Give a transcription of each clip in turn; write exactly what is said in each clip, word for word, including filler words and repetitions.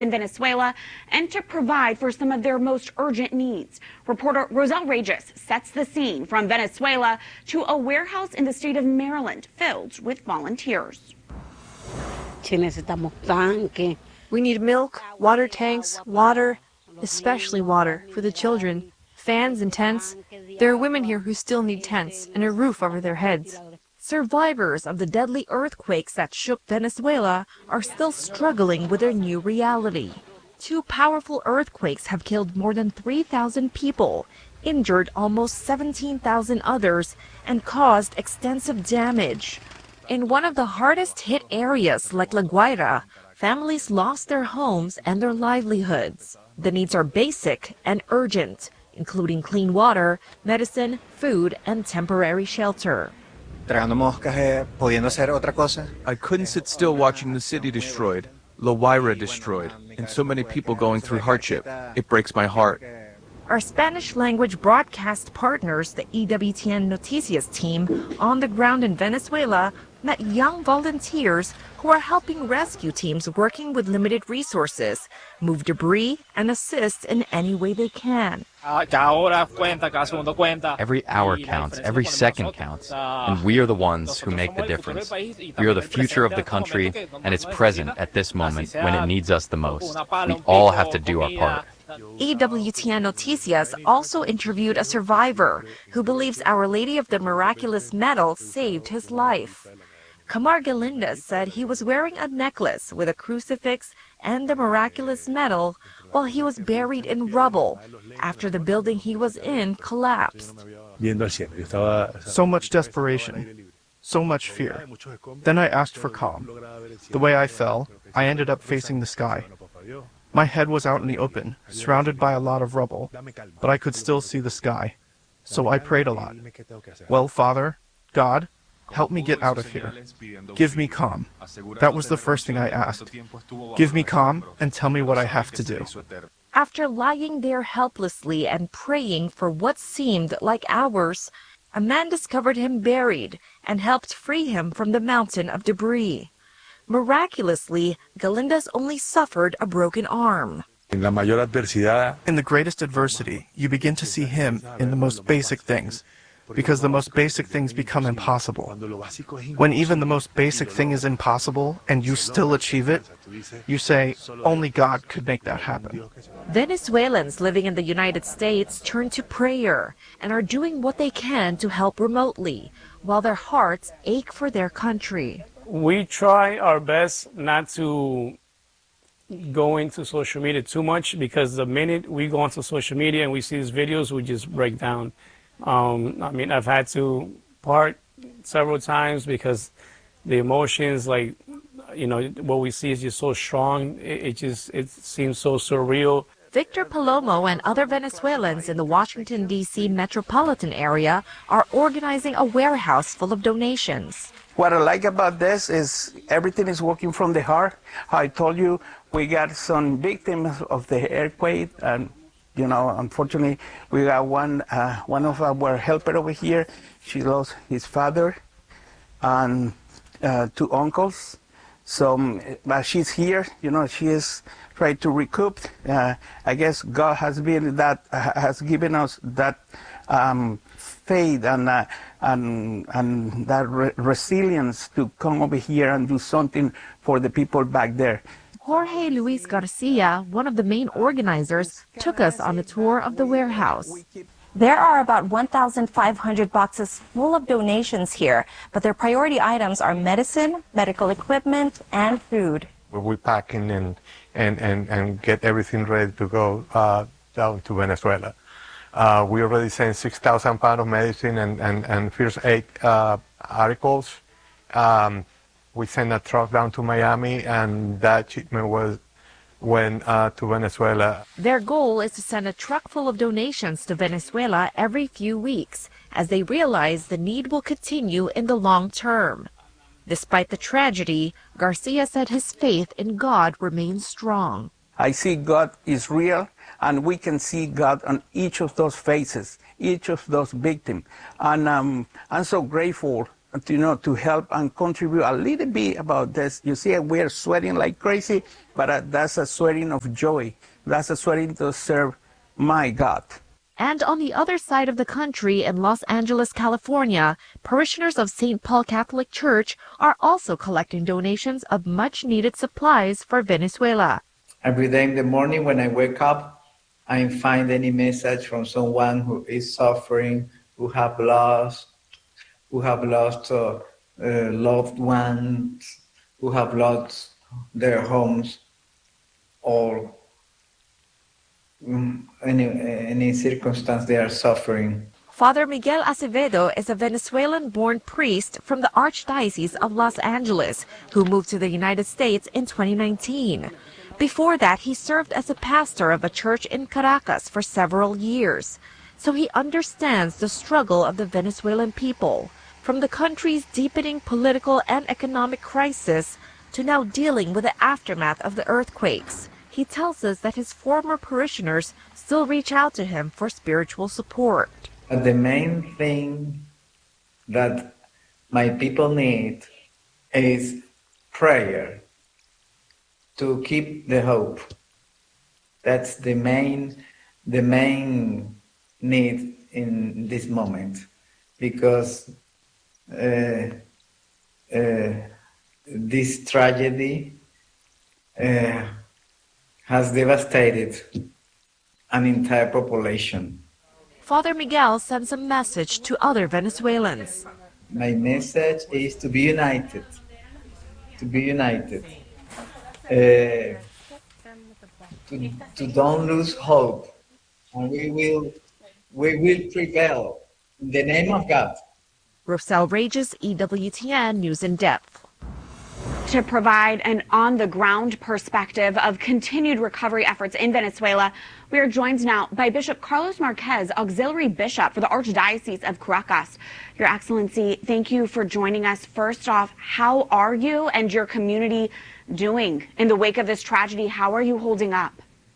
in Venezuela and to provide for some of their most urgent needs. Reporter Roselle Regis sets the scene from Venezuela to a warehouse in the state of Maryland filled with volunteers. We need milk, water tanks, water, especially water for the children, fans and tents. There are women here who still need tents and a roof over their heads. Survivors of the deadly earthquakes that shook Venezuela are still struggling with their new reality. Two powerful earthquakes have killed more than three thousand people, injured almost seventeen thousand others, and caused extensive damage. In one of the hardest hit areas like La Guaira, families lost their homes and their livelihoods. The needs are basic and urgent, including clean water, medicine, food, and temporary shelter. I couldn't sit still watching the city destroyed, La Guaira destroyed, and so many people going through hardship. It breaks my heart. Our Spanish-language broadcast partners, the E W T N Noticias team, on the ground in Venezuela, met young volunteers who are helping rescue teams working with limited resources, move debris, and assist in any way they can. Every hour counts, every second counts, and we are the ones who make the difference. We are the future of the country, and it's present at this moment when it needs us the most. We all have to do our part. E W T N Noticias also interviewed a survivor who believes Our Lady of the Miraculous Medal saved his life. Camar Galinda said he was wearing a necklace with a crucifix and the miraculous medal while he was buried in rubble after the building he was in collapsed. So much desperation, so much fear. Then I asked for calm. The way I fell, I ended up facing the sky. My head was out in the open, surrounded by a lot of rubble, but I could still see the sky. So I prayed a lot. Well, Father, God, help me get out of here. Give me calm. That was the first thing I asked. Give me calm and tell me what I have to do. After lying there helplessly and praying for what seemed like hours, a man discovered him buried and helped free him from the mountain of debris. Miraculously, Galinda's only suffered a broken arm. In the greatest adversity, you begin to see him in the most basic things, because the most basic things become impossible. When even the most basic thing is impossible and you still achieve it, you say, only God could make that happen. Venezuelans living in the United States turn to prayer and are doing what they can to help remotely, while their hearts ache for their country. We try our best not to go into social media too much, because the minute we go onto social media and we see these videos, we just break down. Um, I mean, I've had to part several times because the emotions, like, you know, what we see is just so strong. It, it just, it seems so surreal. Victor Palomo and other Venezuelans in the Washington, D C metropolitan area are organizing a warehouse full of donations. What I like about this is everything is working from the heart. I told you, we got some victims of the earthquake, and you know, unfortunately, we got one uh, one of our helper over here. She lost his father and uh, two uncles. So, um, but she's here. You know, she is trying to recoup. Uh, I guess God has been that uh, has given us that um, faith and uh, and and that re resilience to come over here and do something for the people back there. Jorge Luis Garcia, one of the main organizers, took us on a tour of the warehouse. There are about one thousand five hundred boxes full of donations here, but their priority items are medicine, medical equipment, and food. We're packing and, and, and, and get everything ready to go uh, down to Venezuela. Uh, we already sent six thousand pounds of medicine and, and, and first aid uh, articles. Um, We sent a truck down to Miami, and that shipment was went uh, to Venezuela. Their goal is to send a truck full of donations to Venezuela every few weeks, as they realize the need will continue in the long term. Despite the tragedy, Garcia said his faith in God remains strong. I see God is real, and we can see God on each of those faces, each of those victims. And um, I'm so grateful you know, to help and contribute a little bit about this. You see, we are sweating like crazy, but uh, that's a sweating of joy. That's a sweating to serve my God. And on the other side of the country in Los Angeles, California, parishioners of Saint Paul Catholic Church are also collecting donations of much-needed supplies for Venezuela. Every day in the morning when I wake up, I find any message from someone who is suffering, who have lost, who have lost uh, uh, loved ones, who have lost their homes, or um, any any circumstance they are suffering. Father Miguel Acevedo is a Venezuelan-born priest from the Archdiocese of Los Angeles who moved to the United States in twenty nineteen. Before that, he served as a pastor of a church in Caracas for several years. So he understands the struggle of the Venezuelan people, from the country's deepening political and economic crisis to now dealing with the aftermath of the earthquakes. He tells us that his former parishioners still reach out to him for spiritual support. The main thing that my people need is prayer to keep the hope. That's the main, the main need in this moment, because uh, uh, this tragedy uh, has devastated an entire population. Father Miguel sends a message to other Venezuelans. My message is to be united, to be united, uh, to, to don't lose hope, and we will, we will prevail in the name of God. Rosel Regis, E W T N News in Depth. To provide an on-the-ground perspective of continued recovery efforts in Venezuela, we are joined now by Bishop Carlos Marquez, Auxiliary Bishop for the Archdiocese of Caracas. Your Excellency, thank you for joining us. First off, how are you and your community doing in the wake of this tragedy? How are you holding up?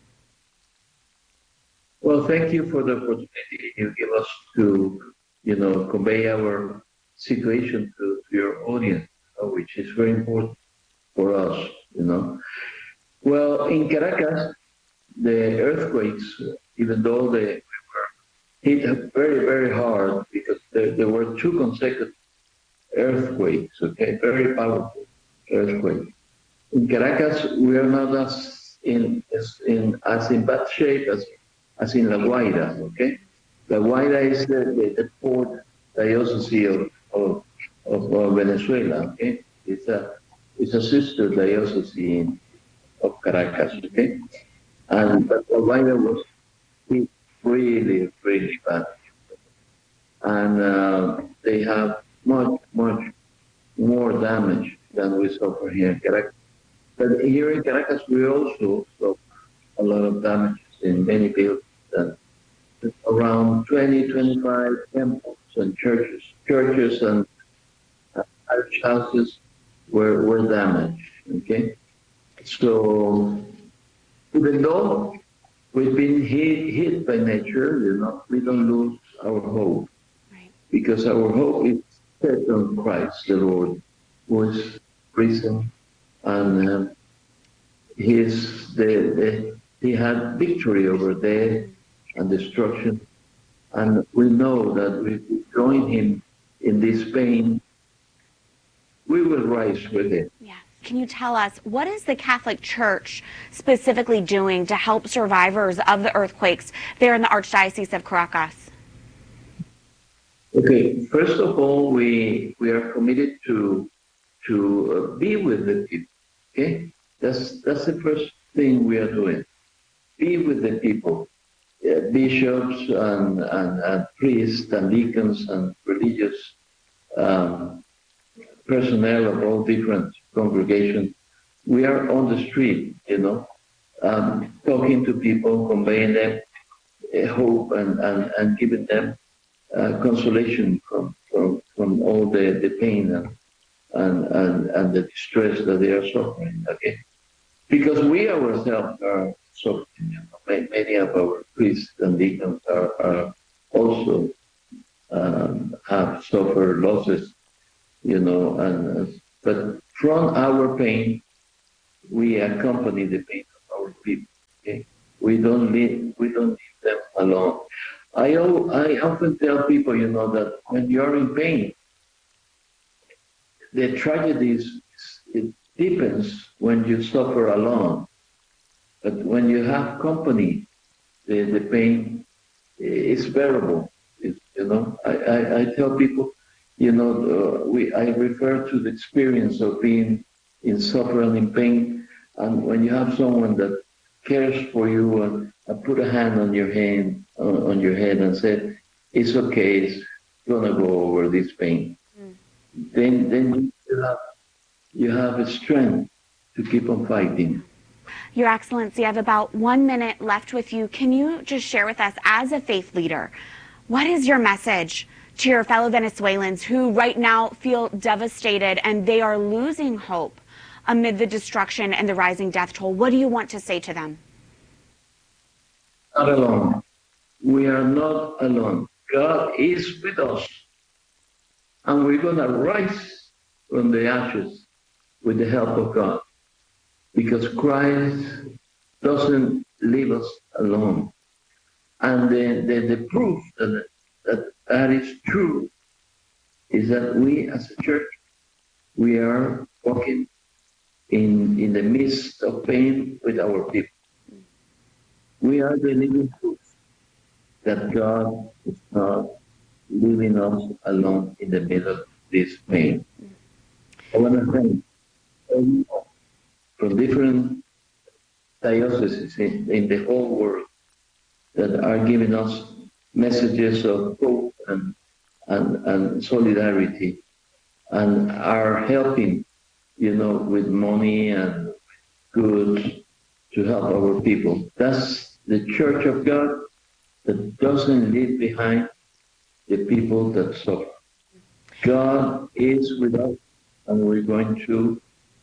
Well, thank you for the opportunity you give us to, you know, convey our situation to, to your audience, uh, which is very important for us, you know. Well, in Caracas, the earthquakes, even though they were hit very, very hard, because there, there were two consecutive earthquakes, okay, very powerful earthquakes. In Caracas, we are not as in as in as in bad shape as as in La Guaira, okay. La Guaira is the, the, the port diocese of of, of uh, Venezuela, okay. It's a it's a sister diocese in, of Caracas, okay. And but La Guaira was really, really bad, and uh, they have much, much more damage than we suffer here in Caracas. But here in Caracas, we also suffer a lot of damage in many buildings, and around twenty, twenty-five temples and churches, churches and uh, church houses were, were damaged, okay? So even though we've been hit, hit by nature, you know, we don't lose our hope, right? Because our hope is set on Christ, the Lord, who is risen, and uh, he is the, the he had victory over death and destruction, and we know that if we join him in this pain, we will rise with him. Yeah. Can you tell us, what is the Catholic Church specifically doing to help survivors of the earthquakes there in the Archdiocese of Caracas? Okay, first of all, we we are committed to to uh, be with the people. Okay, that's that's the first thing we are doing. Be with the people, uh, bishops and, and and priests and deacons and religious um, personnel of all different congregations. We are on the street, you know, um, talking to people, conveying them uh, hope and, and, and giving them uh, consolation from, from from all the, the pain and, and, and, and the distress that they are suffering, okay? Because we ourselves are suffering, you know, many of our priests and deacons are, are also um, have suffered losses you know, and uh, but from our pain, we accompany the pain of our people. Okay? We don't leave, we don't leave them alone. I, I often tell people, you know, that when you're in pain, the tragedy is, it deepens when you suffer alone. But when you have company, the, the pain is bearable. It, you know, I, I, I tell people, you know, uh, we, I refer to the experience of being in suffering, in pain, and when you have someone that cares for you and, and put a hand on your hand, uh, on your head and say, it's okay, it's gonna go over this pain. Mm. Then, then you have, you have a strength to keep on fighting. Your Excellency, I have about one minute left with you. Can you just share with us, as a faith leader, what is your message to your fellow Venezuelans who right now feel devastated and they are losing hope amid the destruction and the rising death toll? What do you want to say to them? Not alone. We are not alone. God is with us. And we're going to rise from the ashes with the help of God. Because Christ doesn't leave us alone. And the, the, the proof that, that that is true is that we as a church, we are walking in, in the midst of pain with our people. We are the living proof that God is not leaving us alone in the middle of this pain. I want to thank everyone from different dioceses in, in the whole world that are giving us messages of hope and, and, and solidarity and are helping, you know, with money and goods to help our people. That's the Church of God that doesn't leave behind the people that suffer. God is with us, and we're going to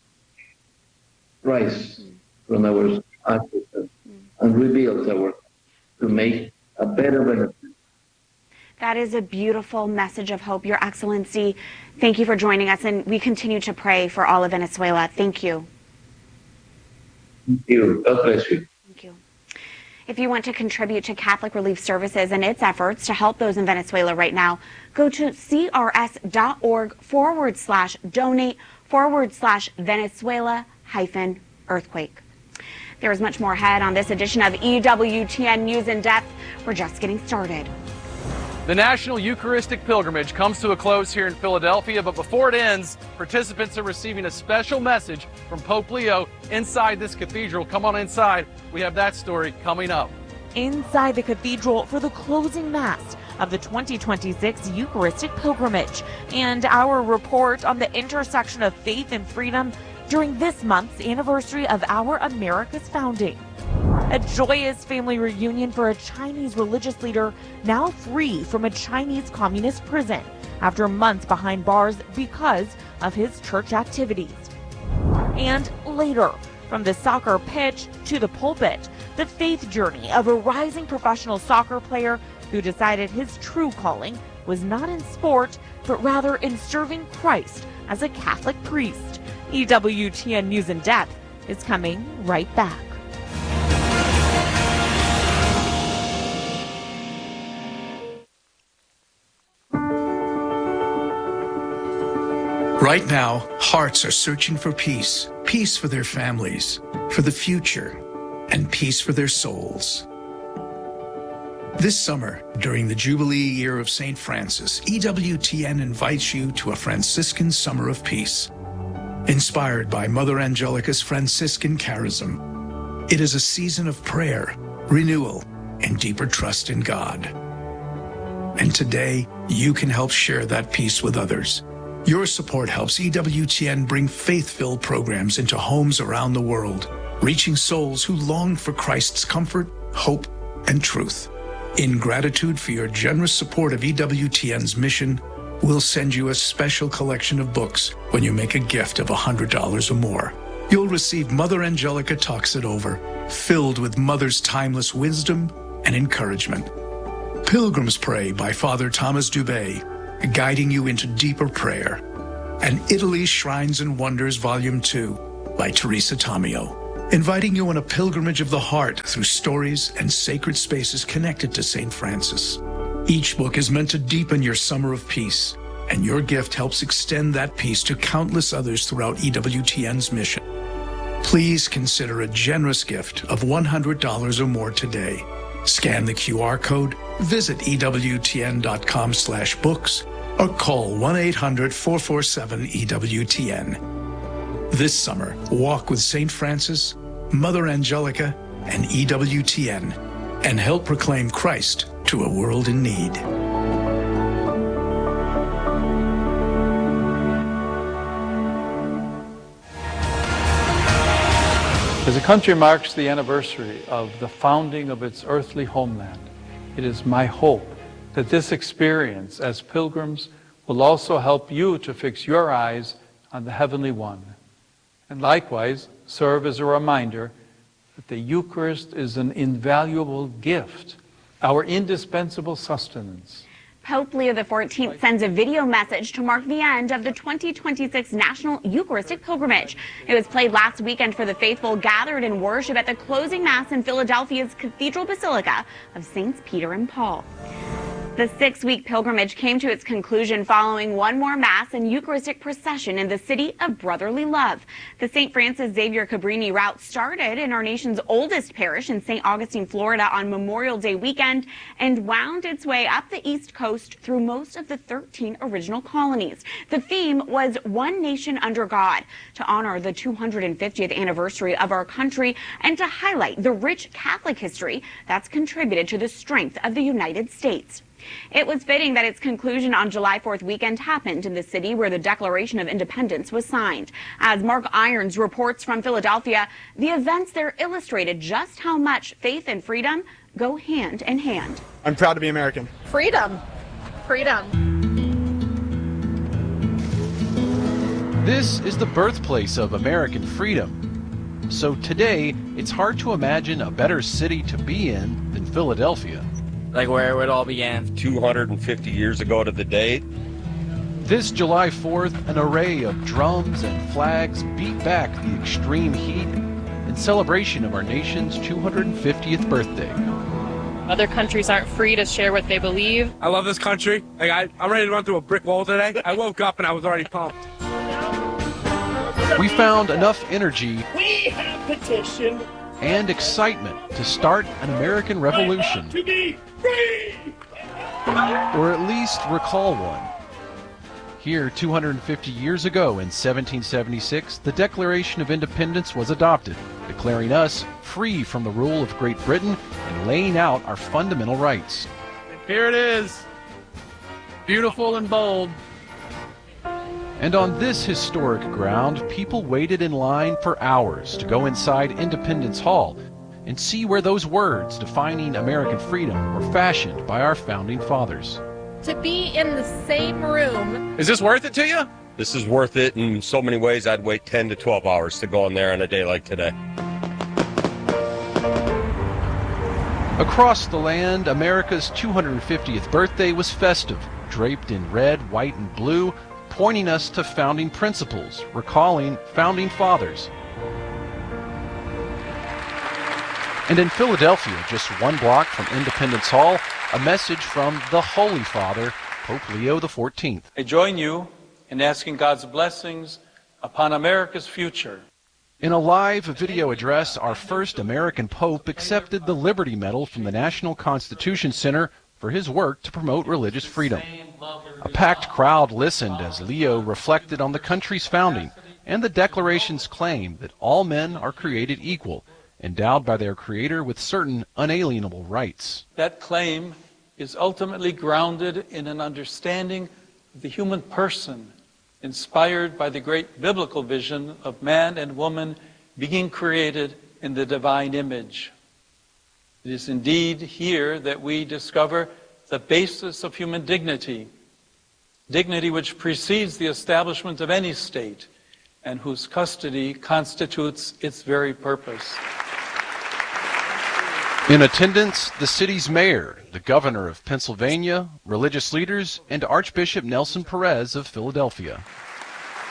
rise from our ashes and rebuild our to make a better Venezuela. That is a beautiful message of hope, Your Excellency. Thank you for joining us, and we continue to pray for all of Venezuela. Thank you. Thank you. God bless you. Thank you. If you want to contribute to Catholic Relief Services and its efforts to help those in Venezuela right now, go to crs.org forward slash donate forward slash Venezuela hyphen earthquake. There is much more ahead on this edition of E W T N News in Depth. We're just getting started. The National Eucharistic Pilgrimage comes to a close here in Philadelphia, but before it ends, participants are receiving a special message from Pope Leo inside this cathedral. Come on inside. We have that story coming up. Inside the cathedral for the closing Mass of the twenty twenty-six Eucharistic Pilgrimage, and our report on the intersection of faith and freedom during this month's anniversary of our America's founding. A joyous family reunion for a Chinese religious leader now free from a Chinese communist prison after months behind bars because of his church activities. And later, from the soccer pitch to the pulpit, the faith journey of a rising professional soccer player who decided his true calling was not in sport, but rather in serving Christ as a Catholic priest. E W T N News in Depth is coming right back. Right now, hearts are searching for peace. Peace for their families, for the future, and peace for their souls. This summer, during the Jubilee year of Saint Francis, E W T N invites you to a Franciscan Summer of Peace. Inspired by Mother Angelica's Franciscan charism, it is a season of prayer, renewal, and deeper trust in God. And today, you can help share that peace with others. Your support helps E W T N bring faith-filled programs into homes around the world, reaching souls who long for Christ's comfort, hope, and truth. In gratitude for your generous support of E W T N's mission, we'll send you a special collection of books when you make a gift of one hundred dollars or more. You'll receive Mother Angelica Talks It Over, filled with Mother's timeless wisdom and encouragement. Pilgrim's Pray by Father Thomas Dubay, guiding you into deeper prayer. and Italy's Shrines and Wonders Volume two by Teresa Tomeo, inviting you on a pilgrimage of the heart through stories and sacred spaces connected to Saint Francis. Each book is meant to deepen your summer of peace, and your gift helps extend that peace to countless others throughout E W T N's mission. Please consider a generous gift of one hundred dollars or more today. Scan the Q R code, visit E W T N dot com slash books, or call one eight hundred, four four seven, E W T N. This summer, walk with Saint Francis, Mother Angelica, and E W T N, and help proclaim Christ to a world in need. As a country marks the anniversary of the founding of its earthly homeland, it is my hope that this experience as pilgrims will also help you to fix your eyes on the Heavenly One, and likewise serve as a reminder that the Eucharist is an invaluable gift, our indispensable sustenance. Pope Leo the fourteenth sends a video message to mark the end of the twenty twenty-six National Eucharistic Pilgrimage. It was played last weekend for the faithful gathered in worship at the closing Mass in Philadelphia's Cathedral Basilica of Saints Peter and Paul. The six-week pilgrimage came to its conclusion following one more Mass and Eucharistic procession in the city of brotherly love. The Saint Francis Xavier Cabrini route started in our nation's oldest parish in Saint Augustine, Florida on Memorial Day weekend and wound its way up the East Coast through most of the thirteen original colonies. The theme was One Nation Under God, to honor the two hundred fiftieth anniversary of our country and to highlight the rich Catholic history that's contributed to the strength of the United States. It was fitting that its conclusion on July fourth weekend happened in the city where the Declaration of Independence was signed. As Mark Irons reports from Philadelphia, the events there illustrated just how much faith and freedom go hand in hand. I'm proud to be American. Freedom. Freedom. This is the birthplace of American freedom. So today, it's hard to imagine a better city to be in than Philadelphia. Like where it all began. two hundred fifty years ago to the date. This July fourth, an array of drums and flags beat back the extreme heat in celebration of our nation's two hundred fiftieth birthday. Other countries aren't free to share what they believe. I love this country. Like I, I'm ready to run through a brick wall today. I woke up and I was already pumped. We found enough energy We have petitioned and excitement to start an American Revolution. to be free. Or at least recall one. Here, two hundred fifty years ago in seventeen seventy-six, the Declaration of Independence was adopted, declaring us free from the rule of Great Britain and laying out our fundamental rights. Here it is, beautiful and bold. And on this historic ground, people waited in line for hours to go inside Independence Hall and see where those words defining American freedom were fashioned by our founding fathers. To be in the same room. Is this worth it to you? This is worth it in so many ways. I'd wait ten to twelve hours to go in there on a day like today. Across the land, America's two hundred fiftieth birthday was festive, draped in red, white, and blue, pointing us to founding principles, recalling founding fathers. And in Philadelphia, just one block from Independence Hall, a message from the Holy Father, Pope Leo the fourteenth. I join you in asking God's blessings upon America's future. In a live video address, our first American Pope accepted the Liberty Medal from the National Constitution Center for his work to promote religious freedom. A packed crowd listened as Leo reflected on the country's founding and the Declaration's claim that all men are created equal, endowed by their Creator with certain unalienable rights. That claim is ultimately grounded in an understanding of the human person, inspired by the great biblical vision of man and woman being created in the divine image. It is indeed here that we discover the basis of human dignity, dignity which precedes the establishment of any state and whose custody constitutes its very purpose. In attendance, the city's mayor, the governor of Pennsylvania, religious leaders, and Archbishop Nelson Perez of Philadelphia.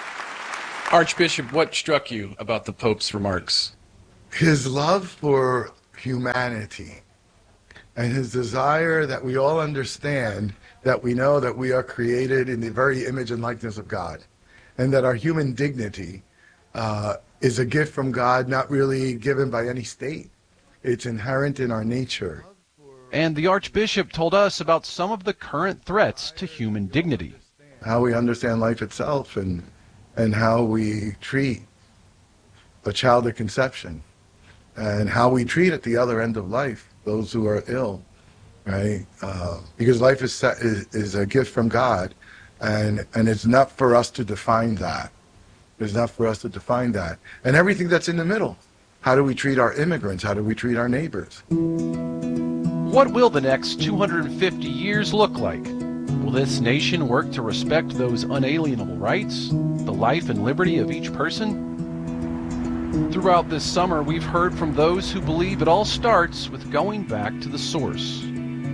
Archbishop, what struck you about the Pope's remarks? His love for humanity and his desire that we all understand that we know that we are created in the very image and likeness of God, and that our human dignity uh, is a gift from God, not really given by any state. It's inherent in our nature. And the Archbishop told us about some of the current threats to human dignity. How we understand life itself, and and how we treat a child at conception, and how we treat at the other end of life those who are ill, right? Uh, because life is, set, is is a gift from God, and and it's not for us to define that. It's not for us to define that. And everything that's in the middle. How do we treat our immigrants? How do we treat our neighbors? What will the next two hundred fifty years look like? Will this nation work to respect those unalienable rights, the life and liberty of each person? Throughout this summer, we've heard from those who believe it all starts with going back to the source.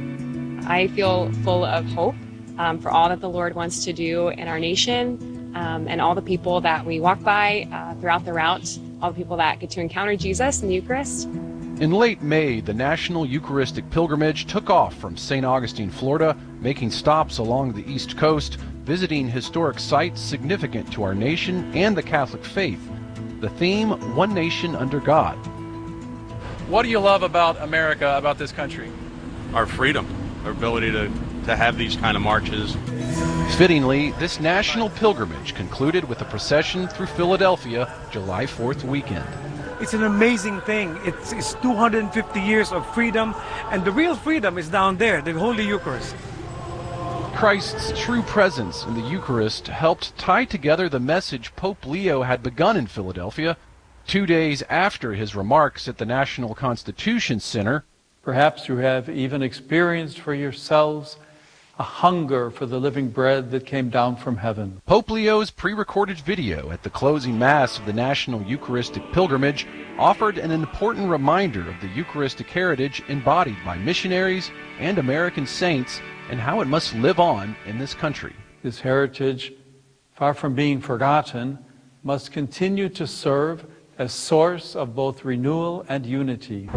I feel full of hope um, for all that the Lord wants to do in our nation um, and all the people that we walk by uh, throughout the route, all the people that get to encounter Jesus in the Eucharist. In late May, the National Eucharistic Pilgrimage took off from Saint Augustine, Florida, making stops along the East Coast, visiting historic sites significant to our nation and the Catholic faith. The theme, One Nation Under God. What do you love about America, about this country? Our freedom, our ability to, to have these kind of marches. Fittingly, this national pilgrimage concluded with a procession through Philadelphia July fourth weekend. It's an amazing thing. It's, it's two hundred fifty years of freedom, and the real freedom is down there, the Holy Eucharist. Christ's true presence in the Eucharist helped tie together the message Pope Leo had begun in Philadelphia two days after his remarks at the National Constitution Center. Perhaps you have even experienced for yourselves a hunger for the living bread that came down from heaven. Pope Leo's pre-recorded video at the closing Mass of the National Eucharistic Pilgrimage offered an important reminder of the Eucharistic heritage embodied by missionaries and American saints and how it must live on in this country. This heritage, far from being forgotten, must continue to serve as source of both renewal and unity.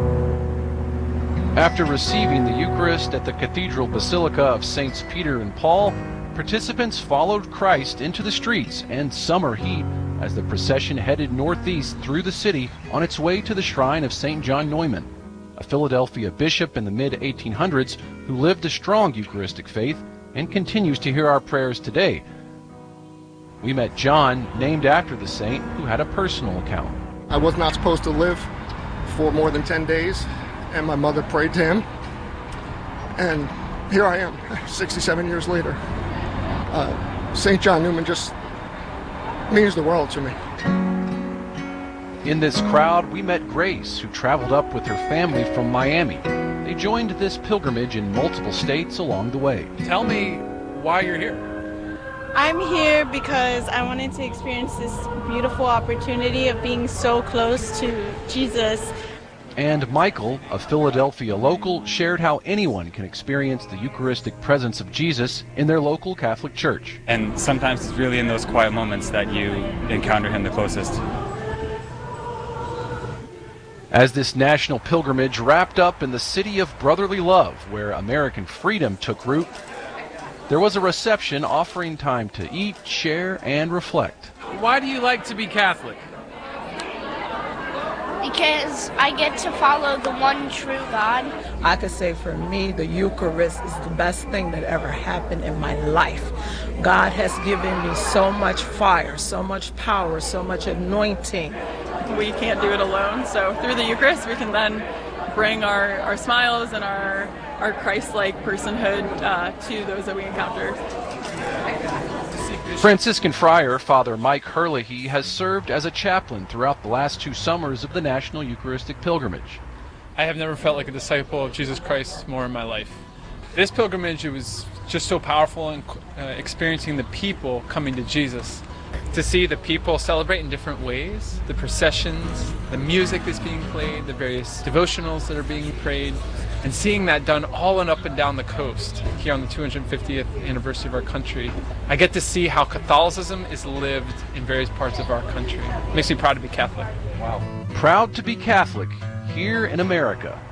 After receiving the Eucharist at the Cathedral Basilica of Saints Peter and Paul, participants followed Christ into the streets and summer heat as the procession headed northeast through the city on its way to the shrine of Saint John Neumann, a Philadelphia bishop in the mid eighteen hundreds who lived a strong Eucharistic faith and continues to hear our prayers today. We met John, named after the saint, who had a personal account. I was not supposed to live for more than ten days. And my mother prayed to him, and here I am, sixty-seven years later. Uh, Saint John Neumann just means the world to me. In this crowd, we met Grace, who traveled up with her family from Miami. They joined this pilgrimage in multiple states along the way. Tell me why you're here. I'm here because I wanted to experience this beautiful opportunity of being so close to Jesus. And Michael, a Philadelphia local, shared how anyone can experience the Eucharistic presence of Jesus in their local Catholic church. And sometimes it's really in those quiet moments that you encounter him the closest. As this national pilgrimage wrapped up in the city of brotherly love, where American freedom took root, there was a reception offering time to eat, share, and reflect. Why do you like to be Catholic? Because I get to follow the one true God. I could say for me, the Eucharist is the best thing that ever happened in my life. God has given me so much fire, so much power, so much anointing. We can't do it alone, so through the Eucharist we can then bring our, our smiles and our, our Christ-like personhood uh, to those that we encounter. Franciscan friar Father Mike Herlihy has served as a chaplain throughout the last two summers of the National Eucharistic Pilgrimage. I have never felt like a disciple of Jesus Christ more in my life. This pilgrimage, it was just so powerful, and uh, experiencing the people coming to Jesus. To see the people celebrate in different ways, the processions, the music that's being played, the various devotionals that are being prayed, And seeing that done all and up and down the coast here on the two hundred fiftieth anniversary of our country, I get to see how Catholicism is lived in various parts of our country. It makes me proud to be Catholic. Wow. Proud to be Catholic here in America.